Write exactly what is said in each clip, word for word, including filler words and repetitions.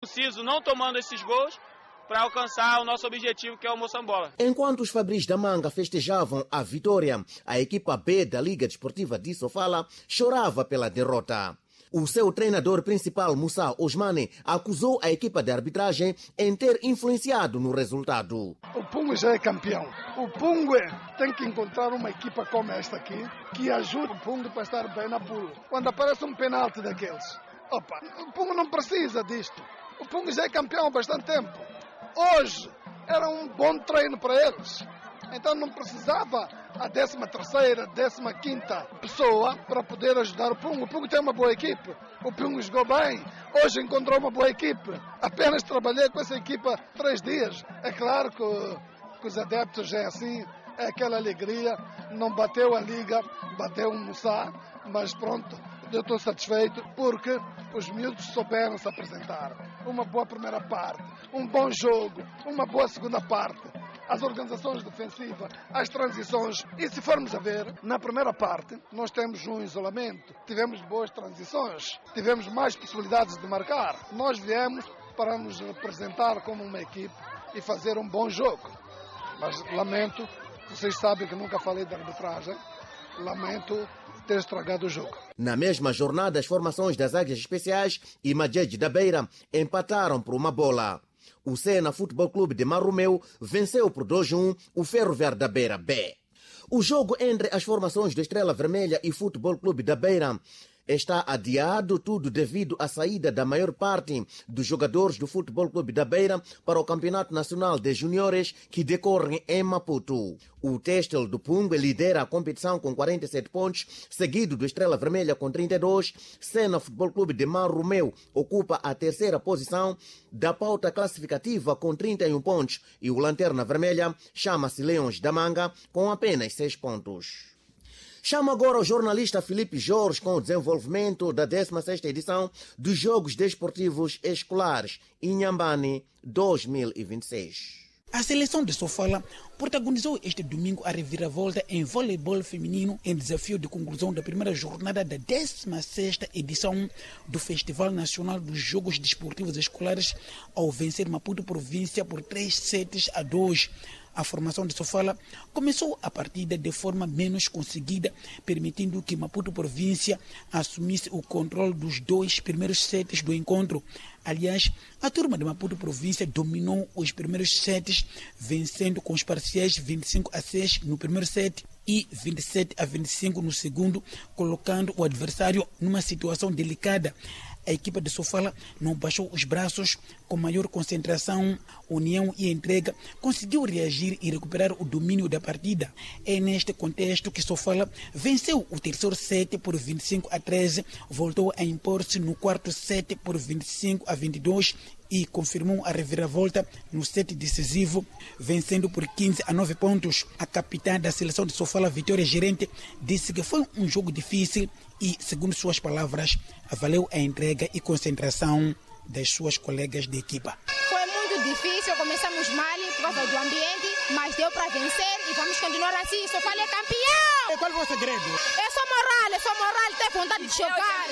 preciso não tomando esses gols para alcançar o nosso objetivo, que é o Moçambola. Enquanto os Fabris da Manga festejavam a vitória, a equipa B da Liga Desportiva de Sofala chorava pela derrota. O seu treinador principal, Moussa Osmane, acusou a equipa de arbitragem em ter influenciado no resultado. O Pungue já é campeão. O Pungue tem que encontrar uma equipa como esta aqui, que ajude o Pungue para estar bem na pool. Quando aparece um penalti daqueles, opa, o Pungue não precisa disto. O Pungue já é campeão há bastante tempo. Hoje era um bom treino para eles. Então não precisava a décima terceira, décima quinta pessoa para poder ajudar o Pungue. O Pungue tem uma boa equipe. O Pungue jogou bem. Hoje encontrou uma boa equipe. Apenas trabalhei com essa equipa três dias. É claro que, que os adeptos é assim, é aquela alegria. Não bateu a Liga, bateu o Moussa, mas pronto, eu estou satisfeito porque os miúdos souberam se apresentar. Uma boa primeira parte, um bom jogo, uma boa segunda parte. As organizações defensivas, as transições. E se formos a ver, na primeira parte, nós temos um isolamento, tivemos boas transições, tivemos mais possibilidades de marcar. Nós viemos para nos representar como uma equipe e fazer um bom jogo. Mas lamento, vocês sabem que nunca falei de arbitragem, lamento ter estragado o jogo. Na mesma jornada, as formações das Águias Especiais e Madjed da Beira empataram por uma bola. O Sena Futebol Clube de Marromeu venceu por dois a um o Ferroviário da Beira B. O jogo entre as formações do Estrela Vermelha e Futebol Clube da Beira está adiado, tudo devido à saída da maior parte dos jogadores do Futebol Clube da Beira para o Campeonato Nacional de Juniores que decorre em Maputo. O Têxtil do Pungue lidera a competição com quarenta e sete pontos, seguido do Estrela Vermelha com trinta e dois. Sena Futebol Clube de Marromeu ocupa a terceira posição da pauta classificativa com trinta e um pontos e o Lanterna Vermelha chama-se Leões da Manga com apenas seis pontos. Chamo agora o jornalista Felipe Jorge com o desenvolvimento da décima sexta edição dos Jogos Desportivos Escolares Inhambane dois mil e vinte e seis. A seleção de Sofala protagonizou este domingo a reviravolta em voleibol feminino em desafio de conclusão da primeira jornada da décima sexta edição do Festival Nacional dos Jogos Desportivos Escolares ao vencer Maputo Província por três sets a dois. A formação de Sofala começou a partida de forma menos conseguida, permitindo que Maputo Província assumisse o controle dos dois primeiros sets do encontro. Aliás, a turma de Maputo Província dominou os primeiros sets, vencendo com os parciais vinte e cinco a seis no primeiro set e vinte e sete a vinte e cinco no segundo, colocando o adversário numa situação delicada. A equipa de Sofala não baixou os braços, com maior concentração, união e entrega, conseguiu reagir e recuperar o domínio da partida. É neste contexto que Sofala venceu o terceiro set por vinte e cinco a treze, voltou a impor-se no quarto set por vinte e cinco a vinte e dois e confirmou a reviravolta no set decisivo, vencendo por quinze a nove pontos. A capitã da seleção de Sofala, Vitória Gerente, disse que foi um jogo difícil e, segundo suas palavras, valeu a entrega e concentração das suas colegas de equipa. Foi muito difícil, começamos mal por causa do ambiente, mas deu para vencer e vamos continuar assim. Sofala é campeão! E qual foi o segredo? É só moral, é só moral, ter vontade de jogar.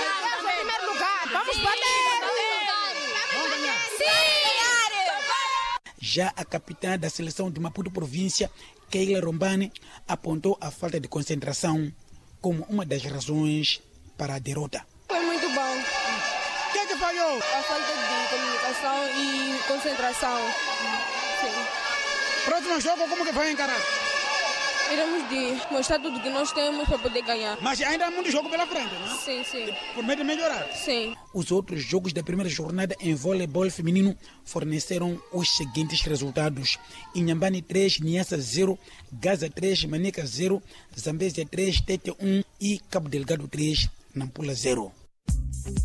É o primeiro lugar, vamos bater! Já a capitã da seleção de Maputo Província, Keila Rombane, apontou a falta de concentração como uma das razões para a derrota. Foi muito bom. O que é que falhou? A falta de comunicação e concentração. Sim. Próximo jogo, como que vai encarar? Iremos de mostrar tudo que nós temos para poder ganhar. Mas ainda há muito jogo pela frente, não? Sim, sim. Por meio de melhorar? Sim. Os outros jogos da primeira jornada em voleibol feminino forneceram os seguintes resultados: Inhambane três, Niassa zero, Gaza três, Manica zero, Zambésia três, Tete um e Cabo Delgado três, Nampula zero.